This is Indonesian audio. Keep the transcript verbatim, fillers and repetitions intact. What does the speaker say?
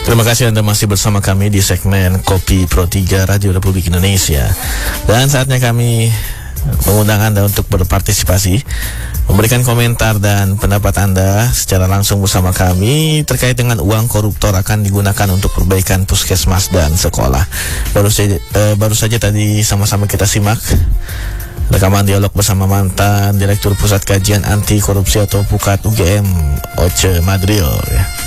Terima kasih Anda masih bersama kami di segmen Kopi Pro tiga Radio Republik Indonesia. Dan saatnya kami mengundang Anda untuk berpartisipasi, memberikan komentar dan pendapat Anda secara langsung bersama kami terkait dengan uang koruptor akan digunakan untuk perbaikan puskesmas dan sekolah. Baru saja, eh, baru saja tadi sama-sama kita simak rekaman dialog bersama mantan Direktur Pusat Kajian Anti Korupsi atau Pukat U G M, Oce Madril, ya.